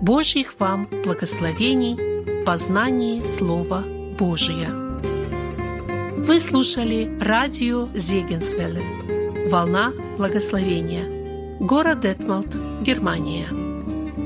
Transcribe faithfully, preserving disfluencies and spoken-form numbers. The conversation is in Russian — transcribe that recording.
Божьих вам благословений в познании Слова Божия. Вы слушали радио Зегенсвелле, «Волна благословения», город Детмолд, Германия.